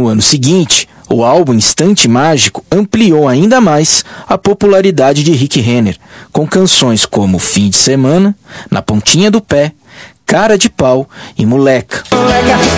ano seguinte, o álbum Instante Mágico ampliou ainda mais a popularidade de Rick Renner, com canções como Fim de Semana, Na Pontinha do Pé, Cara de Pau e Moleca. Moleca,